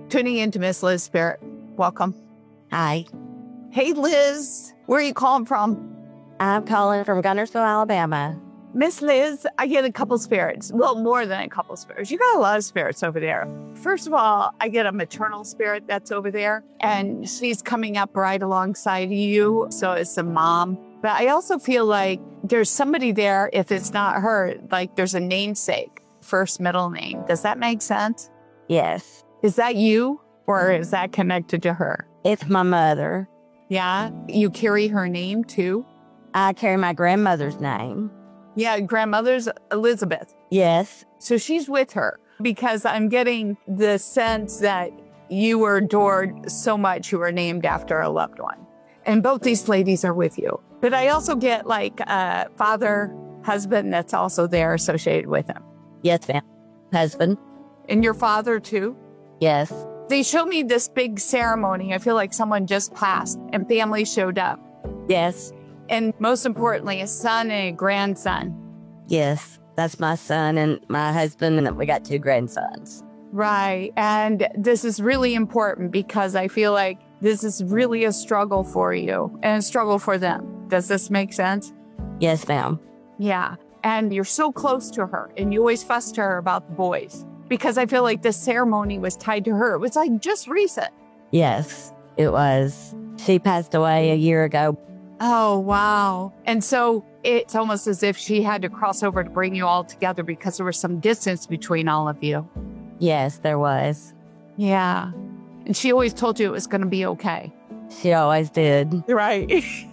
Tuning into Miss Liz Spirit. Welcome. Hi. Hey, Liz. Where are you calling from? I'm calling from Gunnersville, Alabama. Miss Liz, I get a couple spirits. Well, more than a couple spirits. You got a lot of spirits over there. First of all, I get a maternal spirit that's over there, and she's coming up right alongside you. So it's a mom. But I also feel like there's somebody there, if it's not her, like there's a namesake, first, middle name. Does that make sense? Yes. Is that you, or is that connected to her? It's my mother. Yeah? You carry her name too? I carry my grandmother's name. Yeah, grandmother's Elizabeth. Yes. So she's with her because I'm getting the sense that you were adored so much you were named after a loved one. And both these ladies are with you. But I also get like a father, husband that's also there associated with him. Yes, ma'am. Husband. And your father too? Yes. They showed me this big ceremony. I feel like someone just passed and family showed up. Yes. And most importantly, a son and a grandson. Yes. That's my son and my husband, and we got 2 grandsons. Right. And this is really important because I feel like this is really a struggle for you and a struggle for them. Does this make sense? Yes, ma'am. Yeah. And you're so close to her and you always fuss to her about the boys because I feel like this ceremony was tied to her. It was like just recent. Yes, it was. She passed away a year ago. Oh, wow. And so it's almost as if she had to cross over to bring you all together because there was some distance between all of you. Yes, there was. Yeah. And she always told you it was going to be okay. She always did. Right.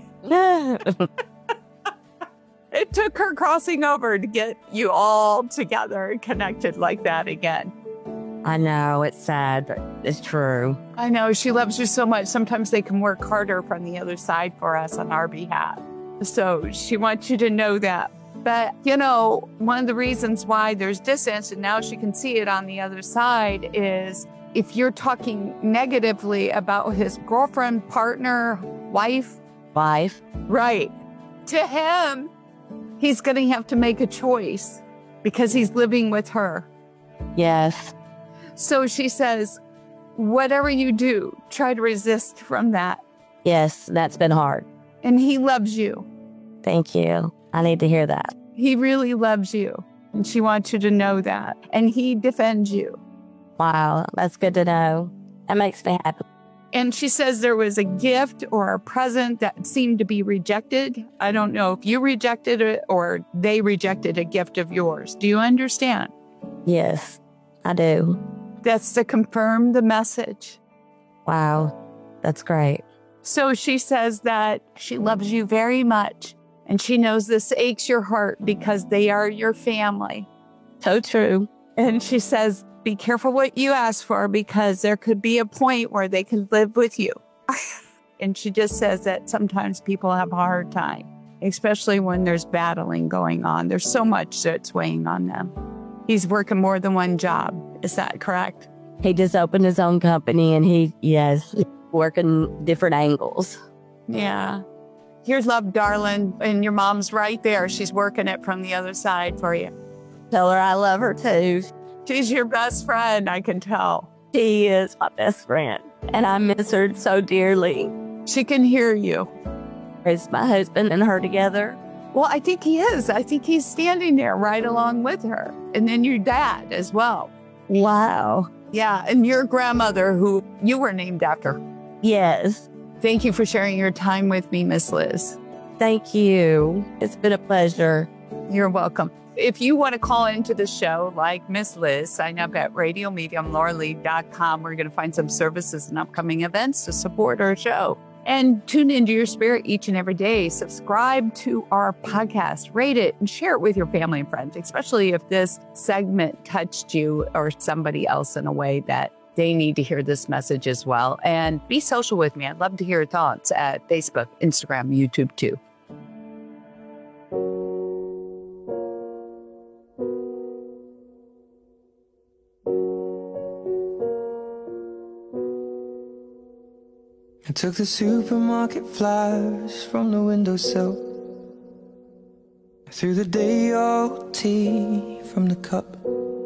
It took her crossing over to get you all together and connected like that again. I know, it's sad, but it's true. I know, she loves you so much. Sometimes they can work harder from the other side for us on our behalf. So she wants you to know that. But, you know, one of the reasons why there's distance, and now she can see it on the other side, is if you're talking negatively about his girlfriend, partner, wife. Wife. Right. To him, he's going to have to make a choice because he's living with her. Yes. So she says, whatever you do, try to resist from that. Yes, that's been hard. And he loves you. Thank you. I need to hear that. He really loves you. And she wants you to know that. And he defends you. Wow, that's good to know. That makes me happy. And she says there was a gift or a present that seemed to be rejected. I don't know if you rejected it or they rejected a gift of yours. Do you understand? Yes, I do. That's to confirm the message. Wow, that's great. So she says that she loves you very much. And she knows this aches your heart because they are your family. So true. And she says, be careful what you ask for because there could be a point where they can live with you. And she just says that sometimes people have a hard time, especially when there's battling going on. There's so much that's weighing on them. He's working more than one job. Is that correct? He just opened his own company and he's working different angles. Yeah. Here's love, darling. And your mom's right there. She's working it from the other side for you. Tell her I love her too. She's your best friend, I can tell. She is my best friend. And I miss her so dearly. She can hear you. Is my husband and her together? Well, I think he is. I think he's standing there right along with her. And then your dad as well. Wow. Yeah, and your grandmother, who you were named after. Yes. Thank you for sharing your time with me, Miss Liz. Thank you. It's been a pleasure. You're welcome. If you want to call into the show like Miss Liz, sign up at radiomediumlauralee.com. We're going to find some services and upcoming events to support our show. And tune into your spirit each and every day. Subscribe to our podcast, rate it, and share it with your family and friends, especially if this segment touched you or somebody else in a way that they need to hear this message as well. And be social with me. I'd love to hear your thoughts at Facebook, Instagram, YouTube too. I took the supermarket flyers from the windowsill. I threw the day old tea from the cup.